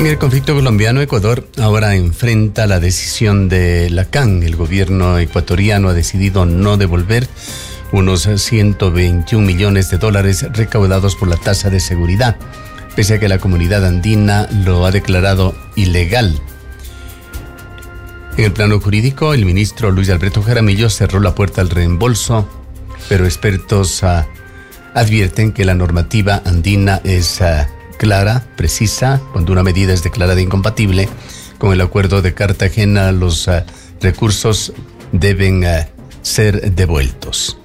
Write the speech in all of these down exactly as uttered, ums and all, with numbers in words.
En el conflicto colombiano, Ecuador ahora enfrenta la decisión de la C A N. El gobierno ecuatoriano ha decidido no devolver unos ciento veintiún millones de dólares recaudados por la tasa de seguridad, pese a que la comunidad andina lo ha declarado ilegal. En el plano jurídico, el ministro Luis Alberto Jaramillo cerró la puerta al reembolso, pero expertos uh, advierten que la normativa andina es uh, clara, precisa. Cuando una medida es declarada incompatible con el acuerdo de Cartagena, los uh, recursos deben uh, ser devueltos.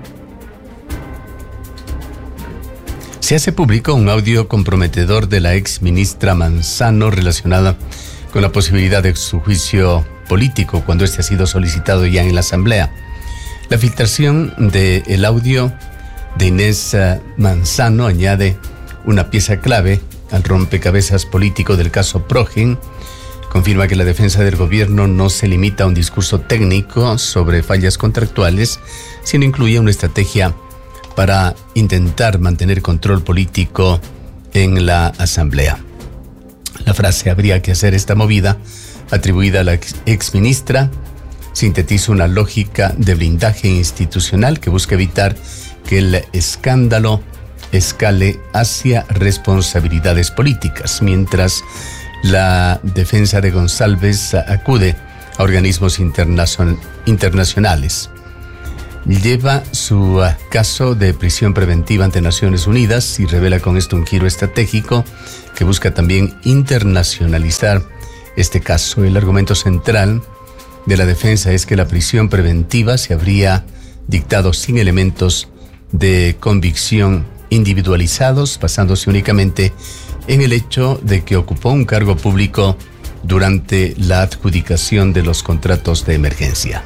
Se hace público un audio comprometedor de la ex ministra Manzano relacionada con la posibilidad de su juicio político cuando este ha sido solicitado ya en la Asamblea. La filtración del audio de Inés Manzano añade una pieza clave al rompecabezas político del caso Progen. Confirma que la defensa del gobierno no se limita a un discurso técnico sobre fallas contractuales, sino incluye una estrategia para intentar mantener control político en la Asamblea. La frase "habría que hacer esta movida", atribuida a la exministra, sintetiza una lógica de blindaje institucional que busca evitar que el escándalo escale hacia responsabilidades políticas, mientras la defensa de González acude a organismos internacion- internacionales. Lleva su uh, caso de prisión preventiva ante Naciones Unidas y revela con esto un giro estratégico que busca también internacionalizar este caso. El argumento central de la defensa es que la prisión preventiva se habría dictado sin elementos de convicción individualizados, basándose únicamente en el hecho de que ocupó un cargo público durante la adjudicación de los contratos de emergencia.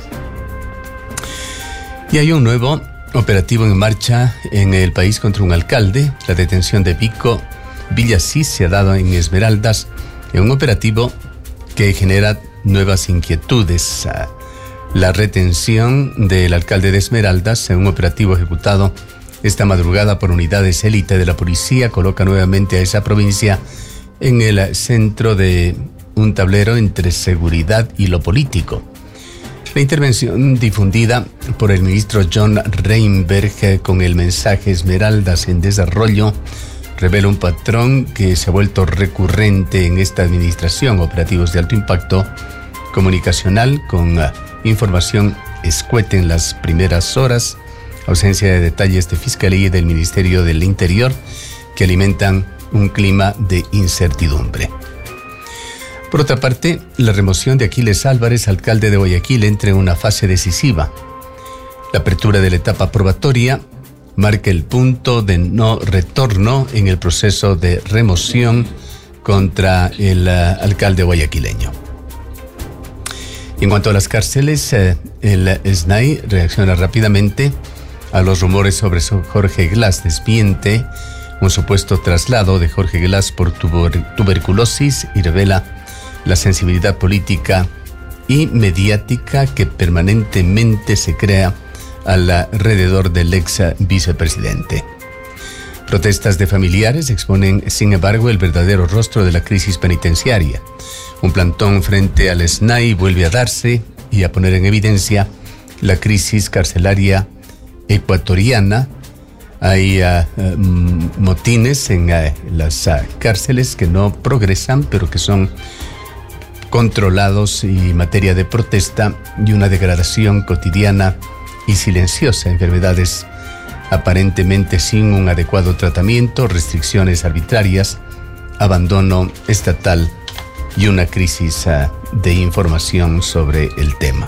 Y hay un nuevo operativo en marcha en el país contra un alcalde. La detención de Vico Villasís se ha dado en Esmeraldas, en un operativo que genera nuevas inquietudes. La retención del alcalde de Esmeraldas en un operativo ejecutado esta madrugada por unidades élite de la policía coloca nuevamente a esa provincia en el centro de un tablero entre seguridad y lo político. La intervención difundida por el ministro John Reinberg con el mensaje "Esmeraldas en desarrollo" revela un patrón que se ha vuelto recurrente en esta administración: operativos de alto impacto comunicacional con uh, información escueta en las primeras horas, ausencia de detalles de Fiscalía y del Ministerio del Interior que alimentan un clima de incertidumbre. Por otra parte, la remoción de Aquiles Álvarez, alcalde de Guayaquil, entra en una fase decisiva. La apertura de la etapa probatoria marca el punto de no retorno en el proceso de remoción contra el uh, alcalde guayaquileño. En cuanto a las cárceles, eh, el S N A I reacciona rápidamente a los rumores sobre Jorge Glass, desmiente un supuesto traslado de Jorge Glass por tuber- tuberculosis y revela la sensibilidad política y mediática que permanentemente se crea alrededor del ex vicepresidente. Protestas de familiares exponen, sin embargo, el verdadero rostro de la crisis penitenciaria. Un plantón frente al S N A I vuelve a darse y a poner en evidencia la crisis carcelaria ecuatoriana. Hay uh, um, motines en uh, las uh, cárceles que no progresan, pero que son controlados y materia de protesta, y una degradación cotidiana y silenciosa, enfermedades aparentemente sin un adecuado tratamiento, restricciones arbitrarias, abandono estatal y una crisis uh, de información sobre el tema.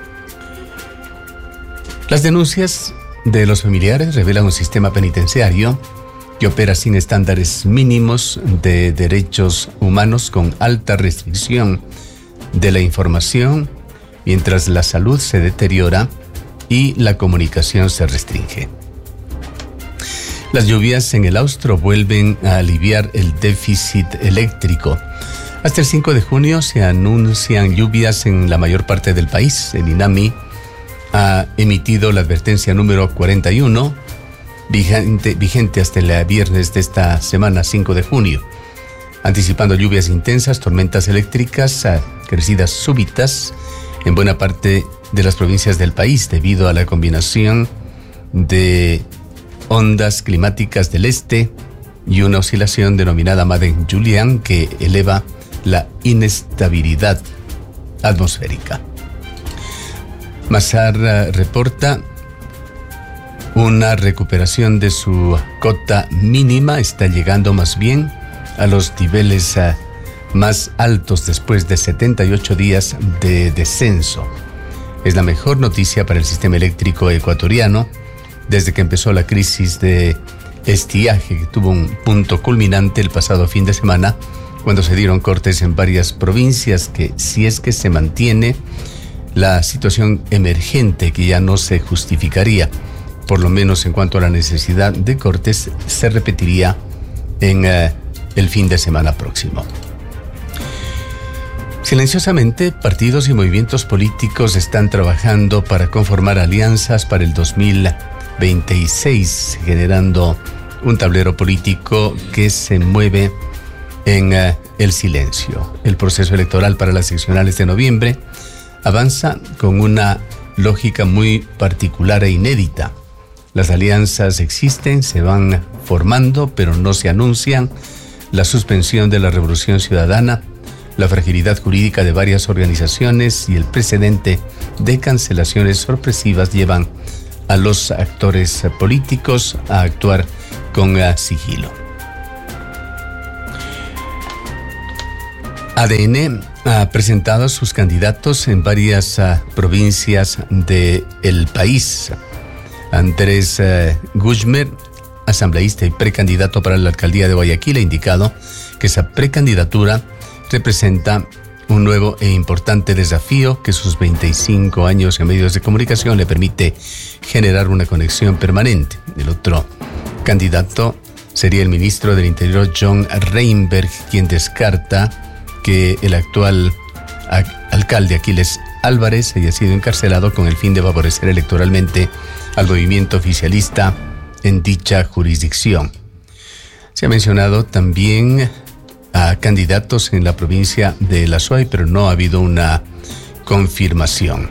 Las denuncias de los familiares revelan un sistema penitenciario que opera sin estándares mínimos de derechos humanos, con alta restricción de la información, mientras la salud se deteriora y la comunicación se restringe. Las lluvias en el Austro vuelven a aliviar el déficit eléctrico. Hasta el cinco de junio se anuncian lluvias en la mayor parte del país. El INAMI ha emitido la advertencia número cuarenta y uno, vigente, vigente hasta el viernes de esta semana, cinco de junio. anticipando lluvias intensas, tormentas eléctricas, crecidas súbitas en buena parte de las provincias del país debido a la combinación de ondas climáticas del este y una oscilación denominada Madden-Julian que eleva la inestabilidad atmosférica. Mazar reporta una recuperación de su cota mínima, está llegando más bien a los niveles uh, más altos después de setenta y ocho días de descenso. Es la mejor noticia para el sistema eléctrico ecuatoriano desde que empezó la crisis de estiaje, que tuvo un punto culminante el pasado fin de semana, cuando se dieron cortes en varias provincias que, si es que se mantiene la situación emergente, que ya no se justificaría, por lo menos en cuanto a la necesidad de cortes, se repetiría en uh, el fin de semana próximo. Silenciosamente, partidos y movimientos políticos están trabajando para conformar alianzas para el dos mil veintiséis, generando un tablero político que se mueve en uh, el silencio. El proceso electoral para las seccionales de noviembre avanza con una lógica muy particular e inédita. Las alianzas existen, se van formando, pero no se anuncian. La suspensión de la Revolución Ciudadana, la fragilidad jurídica de varias organizaciones y el precedente de cancelaciones sorpresivas llevan a los actores políticos a actuar con sigilo. A D N ha presentado sus candidatos en varias uh, provincias del país. Andrés uh, Guzmán, asambleísta y precandidato para la alcaldía de Guayaquil, ha indicado que esa precandidatura representa un nuevo e importante desafío que sus veinticinco años en medios de comunicación le permite generar una conexión permanente. El otro candidato sería el ministro del Interior, John Reinberg, quien descarta que el actual alcalde Aquiles Álvarez haya sido encarcelado con el fin de favorecer electoralmente al movimiento oficialista en dicha jurisdicción. Se ha mencionado también a candidatos en la provincia de La Suay, pero no ha habido una confirmación.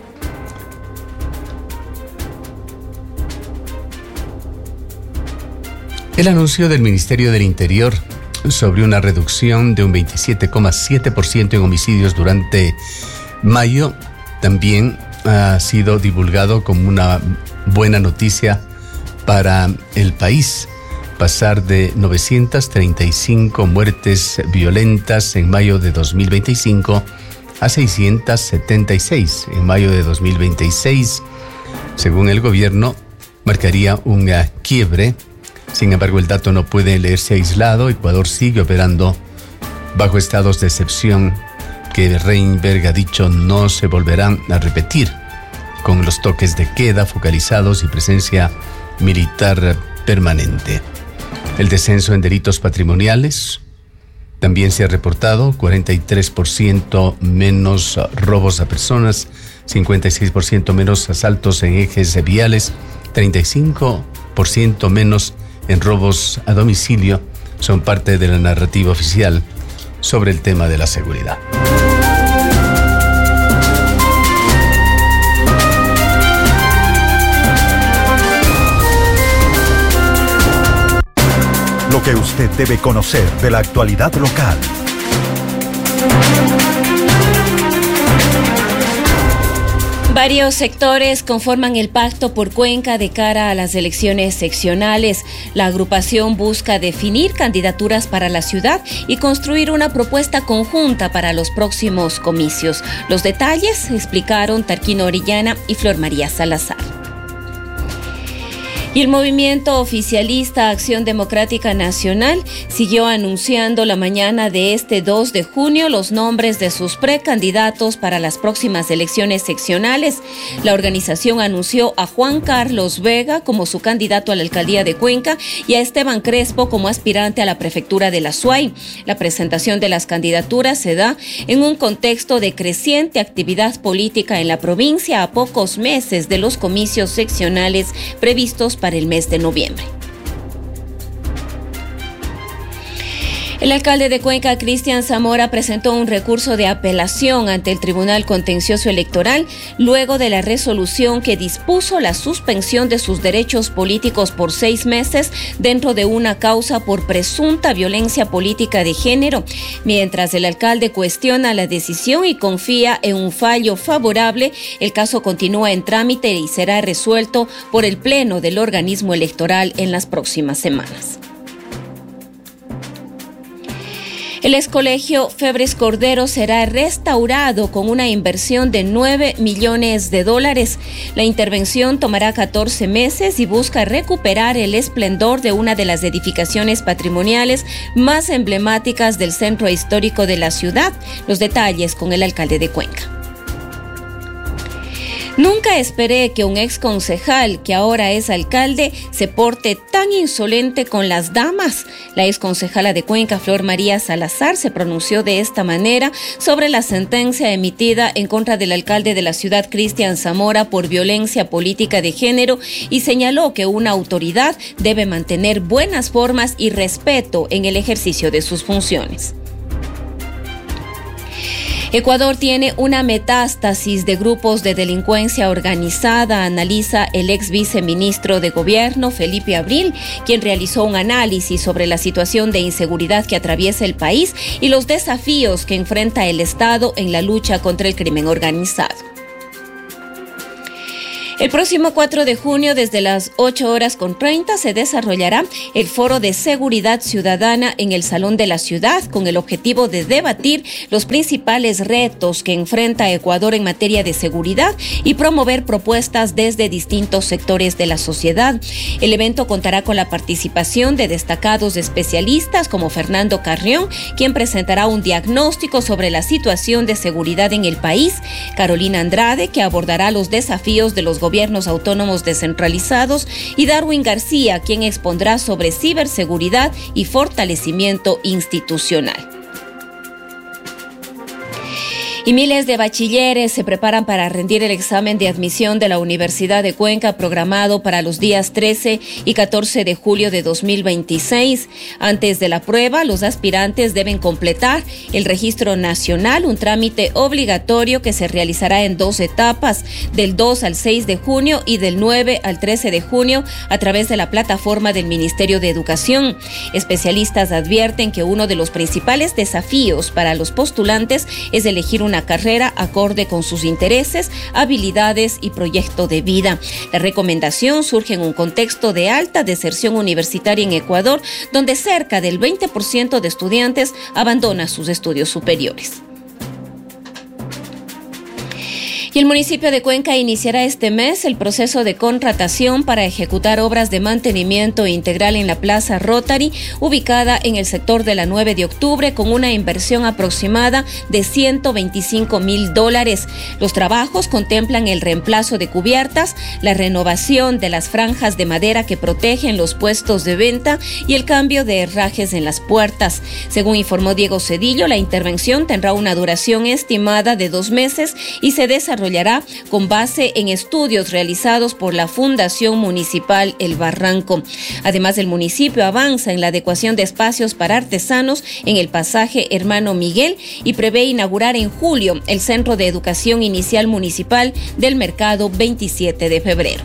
El anuncio del Ministerio del Interior sobre una reducción de un veintisiete coma siete por ciento en homicidios durante mayo también ha sido divulgado como una buena noticia para el país. Pasar de novecientas treinta y cinco muertes violentas en mayo de dos mil veinticinco a seiscientas setenta y seis en mayo de dos mil veintiséis, según el gobierno, marcaría una quiebre. Sin embargo, el dato no puede leerse aislado. Ecuador sigue operando bajo estados de excepción que Reinberg ha dicho no se volverán a repetir, con los toques de queda focalizados y presencia militar permanente. El descenso en delitos patrimoniales también se ha reportado: cuarenta y tres por ciento menos robos a personas, cincuenta y seis por ciento menos asaltos en ejes viales, treinta y cinco por ciento menos en robos a domicilio, son parte de la narrativa oficial sobre el tema de la seguridad. Lo que usted debe conocer de la actualidad local. Varios sectores conforman el Pacto por Cuenca de cara a las elecciones seccionales. La agrupación busca definir candidaturas para la ciudad y construir una propuesta conjunta para los próximos comicios. Los detalles explicaron Tarquino Orellana y Flor María Salazar. Y el movimiento oficialista Acción Democrática Nacional siguió anunciando la mañana de este dos de junio los nombres de sus precandidatos para las próximas elecciones seccionales. La organización anunció a Juan Carlos Vega como su candidato a la alcaldía de Cuenca y a Esteban Crespo como aspirante a la prefectura de La Suay. La presentación de las candidaturas se da en un contexto de creciente actividad política en la provincia a pocos meses de los comicios seccionales previstos para para el mes de noviembre. El alcalde de Cuenca, Cristian Zamora, presentó un recurso de apelación ante el Tribunal Contencioso Electoral luego de la resolución que dispuso la suspensión de sus derechos políticos por seis meses dentro de una causa por presunta violencia política de género. Mientras el alcalde cuestiona la decisión y confía en un fallo favorable, el caso continúa en trámite y será resuelto por el Pleno del organismo electoral en las próximas semanas. El excolegio Febres Cordero será restaurado con una inversión de nueve millones de dólares. La intervención tomará catorce meses y busca recuperar el esplendor de una de las edificaciones patrimoniales más emblemáticas del centro histórico de la ciudad. Los detalles con el alcalde de Cuenca. Nunca esperé que un ex concejal, que ahora es alcalde, se porte tan insolente con las damas. La ex concejala de Cuenca, Flor María Salazar, se pronunció de esta manera sobre la sentencia emitida en contra del alcalde de la ciudad, Cristian Zamora, por violencia política de género y señaló que una autoridad debe mantener buenas formas y respeto en el ejercicio de sus funciones. Ecuador tiene una metástasis de grupos de delincuencia organizada, analiza el ex viceministro de Gobierno, Felipe Abril, quien realizó un análisis sobre la situación de inseguridad que atraviesa el país y los desafíos que enfrenta el Estado en la lucha contra el crimen organizado. El próximo cuatro de junio, desde las ocho horas con treinta, se desarrollará el Foro de Seguridad Ciudadana en el Salón de la Ciudad, con el objetivo de debatir los principales retos que enfrenta Ecuador en materia de seguridad y promover propuestas desde distintos sectores de la sociedad. El evento contará con la participación de destacados especialistas como Fernando Carrión, quien presentará un diagnóstico sobre la situación de seguridad en el país, Carolina Andrade, que abordará los desafíos de los gobiernos autónomos descentralizados, y Darwin García, quien expondrá sobre ciberseguridad y fortalecimiento institucional. Y miles de bachilleres se preparan para rendir el examen de admisión de la Universidad de Cuenca, programado para los días trece y catorce de julio de dos mil veintiséis. Antes de la prueba, los aspirantes deben completar el registro nacional, un trámite obligatorio que se realizará en dos etapas, del dos al seis de junio y del nueve al trece de junio, a través de la plataforma del Ministerio de Educación. Especialistas advierten que uno de los principales desafíos para los postulantes es elegir una carrera acorde con sus intereses, habilidades y proyecto de vida. La recomendación surge en un contexto de alta deserción universitaria en Ecuador, donde cerca del veinte por ciento de estudiantes abandona sus estudios superiores. Y el municipio de Cuenca iniciará este mes el proceso de contratación para ejecutar obras de mantenimiento integral en la Plaza Rotary, ubicada en el sector de la nueve de octubre, con una inversión aproximada de ciento veinticinco mil dólares. Los trabajos contemplan el reemplazo de cubiertas, la renovación de las franjas de madera que protegen los puestos de venta y el cambio de herrajes en las puertas. Según informó Diego Cedillo, la intervención tendrá una duración estimada de dos meses y se desarrollará con base en estudios realizados por la Fundación Municipal El Barranco. Además, el municipio avanza en la adecuación de espacios para artesanos en el pasaje Hermano Miguel y prevé inaugurar en julio el Centro de Educación Inicial Municipal del Mercado veintisiete de febrero.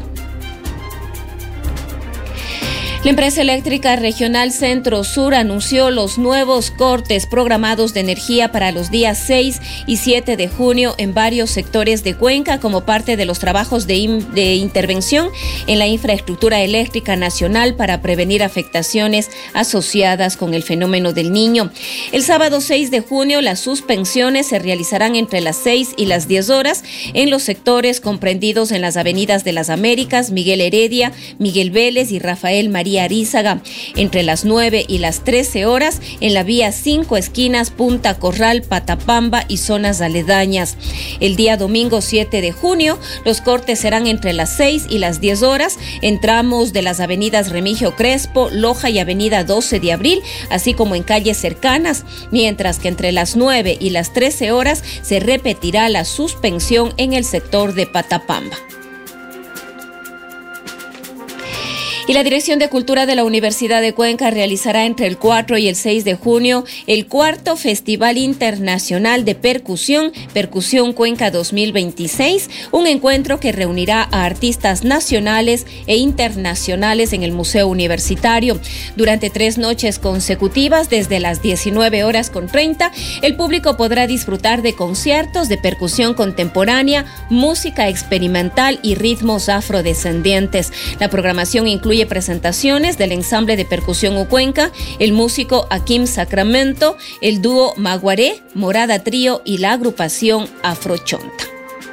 La empresa eléctrica regional Centro Sur anunció los nuevos cortes programados de energía para los días seis y siete de junio en varios sectores de Cuenca como parte de los trabajos de, in- de intervención en la infraestructura eléctrica nacional para prevenir afectaciones asociadas con el fenómeno del Niño. El sábado seis de junio las suspensiones se realizarán entre las seis y las diez horas en los sectores comprendidos en las avenidas de las Américas, Miguel Heredia, Miguel Vélez y Rafael María Arízaga, entre las nueve y las trece horas en la vía cinco esquinas, Punta Corral, Patapamba y zonas aledañas. El día domingo siete de junio, los cortes serán entre las seis y las diez horas en tramos de las avenidas Remigio Crespo, Loja y avenida doce de abril, así como en calles cercanas, mientras que entre las nueve y las trece horas se repetirá la suspensión en el sector de Patapamba. Y la Dirección de Cultura de la Universidad de Cuenca realizará entre el cuatro y el seis de junio el cuarto Festival Internacional de Percusión, Percusión Cuenca dos mil veintiséis, un encuentro que reunirá a artistas nacionales e internacionales en el Museo Universitario. Durante tres noches consecutivas, desde las diecinueve horas con treinta, el público podrá disfrutar de conciertos de percusión contemporánea, música experimental y ritmos afrodescendientes. La programación incluye presentaciones del ensamble de percusión Ucuenca, el músico Akim Sacramento, el dúo Maguaré, Morada Trío y la agrupación Afrochonta.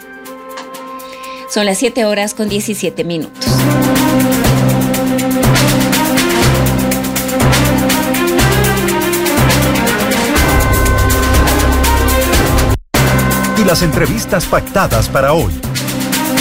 Son las siete horas con diecisiete minutos. Y las entrevistas pactadas para hoy.